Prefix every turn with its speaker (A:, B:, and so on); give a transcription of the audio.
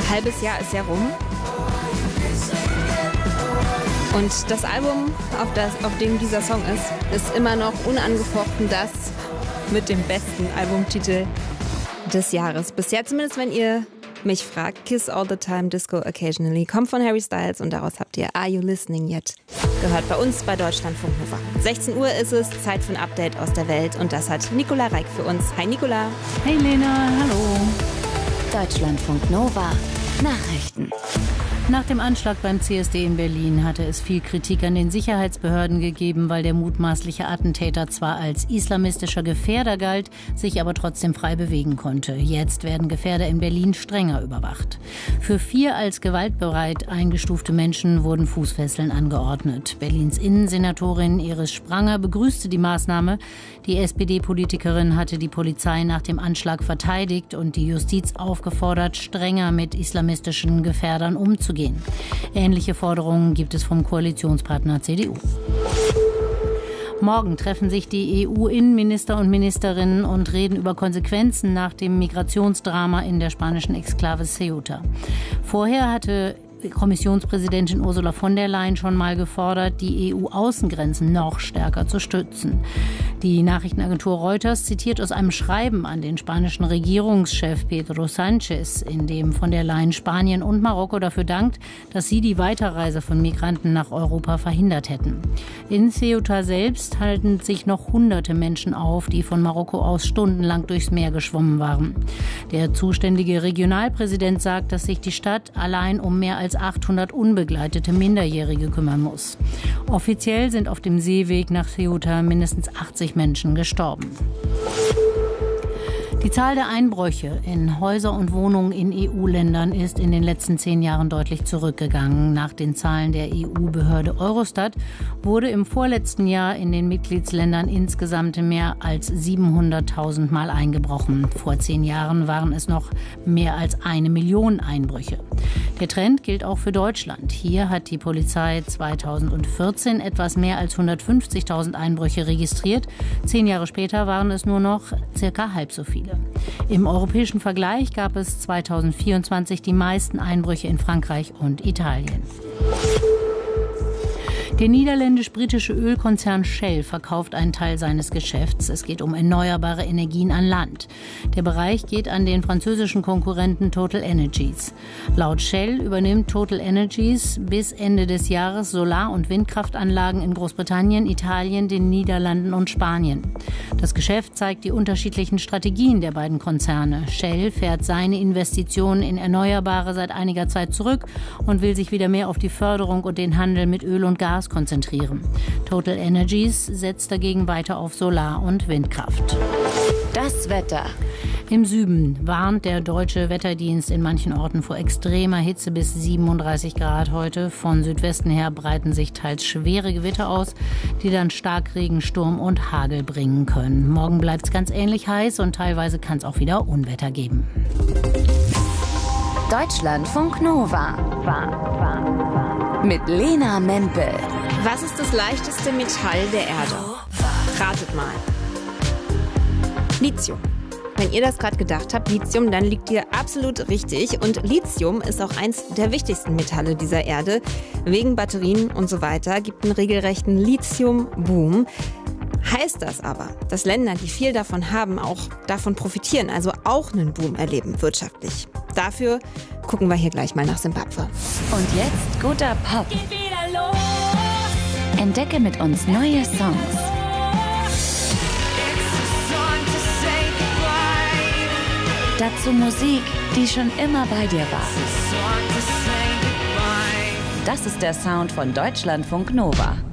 A: halbes Jahr ist ja rum. Und das Album, auf dem dieser Song ist immer noch unangefochten das mit dem besten Albumtitel des Jahres. Bisher zumindest, wenn ihr mich fragt. Kiss All the Time, Disco Occasionally. Kommt von Harry Styles und daraus habt ihr Are You Listening Yet gehört bei uns bei Deutschlandfunk Nova. 16 Uhr ist es, Zeit für ein Update aus der Welt und das hat Nicola Reik für uns. Hi Nicola.
B: Hey Lena, hallo.
C: Deutschlandfunk Nova Nachrichten.
B: Nach dem Anschlag beim CSD in Berlin hatte es viel Kritik an den Sicherheitsbehörden gegeben, weil der mutmaßliche Attentäter zwar als islamistischer Gefährder galt, sich aber trotzdem frei bewegen konnte. Jetzt werden Gefährder in Berlin strenger überwacht. Für 4 als gewaltbereit eingestufte Menschen wurden Fußfesseln angeordnet. Berlins Innensenatorin Iris Spranger begrüßte die Maßnahme. Die SPD-Politikerin hatte die Polizei nach dem Anschlag verteidigt und die Justiz aufgefordert, strenger mit islamistischen Gefährdern umzugehen. Ähnliche Forderungen gibt es vom Koalitionspartner CDU. Morgen treffen sich die EU-Innenminister und Ministerinnen und reden über Konsequenzen nach dem Migrationsdrama in der spanischen Exklave Ceuta. Vorher hatte Kommissionspräsidentin Ursula von der Leyen schon mal gefordert, die EU-Außengrenzen noch stärker zu stützen. Die Nachrichtenagentur Reuters zitiert aus einem Schreiben an den spanischen Regierungschef Pedro Sánchez, in dem von der Leyen Spanien und Marokko dafür dankt, dass sie die Weiterreise von Migranten nach Europa verhindert hätten. In Ceuta selbst halten sich noch hunderte Menschen auf, die von Marokko aus stundenlang durchs Meer geschwommen waren. Der zuständige Regionalpräsident sagt, dass sich die Stadt allein um mehr als 800 unbegleitete Minderjährige kümmern muss. Offiziell sind auf dem Seeweg nach Ceuta mindestens 80 Menschen gestorben. Die Zahl der Einbrüche in Häuser und Wohnungen in EU-Ländern ist in den letzten 10 Jahren deutlich zurückgegangen. Nach den Zahlen der EU-Behörde Eurostat wurde im vorletzten Jahr in den Mitgliedsländern insgesamt mehr als 700.000 Mal eingebrochen. Vor 10 Jahren waren es noch mehr als 1 Million Einbrüche. Der Trend gilt auch für Deutschland. Hier hat die Polizei 2014 etwas mehr als 150.000 Einbrüche registriert. 10 Jahre später waren es nur noch circa halb so viele. Im europäischen Vergleich gab es 2024 die meisten Einbrüche in Frankreich und Italien. Der niederländisch-britische Ölkonzern Shell verkauft einen Teil seines Geschäfts. Es geht um erneuerbare Energien an Land. Der Bereich geht an den französischen Konkurrenten Total Energies. Laut Shell übernimmt Total Energies bis Ende des Jahres Solar- und Windkraftanlagen in Großbritannien, Italien, den Niederlanden und Spanien. Das Geschäft zeigt die unterschiedlichen Strategien der beiden Konzerne. Shell fährt seine Investitionen in Erneuerbare seit einiger Zeit zurück und will sich wieder mehr auf die Förderung und den Handel mit Öl und Gas konzentrieren. Total Energies setzt dagegen weiter auf Solar- und Windkraft.
C: Das Wetter.
B: Im Süden warnt der deutsche Wetterdienst in manchen Orten vor extremer Hitze bis 37 Grad heute. Von Südwesten her breiten sich teils schwere Gewitter aus, die dann Starkregen, Sturm und Hagel bringen können. Morgen bleibt es ganz ähnlich heiß und teilweise kann es auch wieder Unwetter geben.
C: Deutschlandfunk Nova. Mit Lena Mempel.
A: Was ist das leichteste Metall der Erde? Ratet mal. Lithium. Wenn ihr das gerade gedacht habt, Lithium, dann liegt ihr absolut richtig. Und Lithium ist auch eins der wichtigsten Metalle dieser Erde. Wegen Batterien und so weiter gibt einen regelrechten Lithium-Boom. Heißt das aber, dass Länder, die viel davon haben, auch davon profitieren, also auch einen Boom erleben wirtschaftlich? Dafür gucken wir hier gleich mal nach Simbabwe.
C: Und jetzt guter Pop. Entdecke mit uns neue Songs. Dazu Musik, die schon immer bei dir war. Das ist der Sound von Deutschlandfunk Nova.